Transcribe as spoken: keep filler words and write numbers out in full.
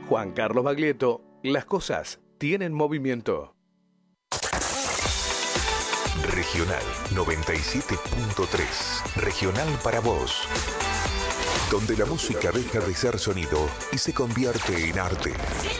Juan Carlos Baglietto, las cosas tienen movimiento. Regional noventa y siete punto tres. Regional para vos. Donde la música deja de ser sonido y se convierte en arte.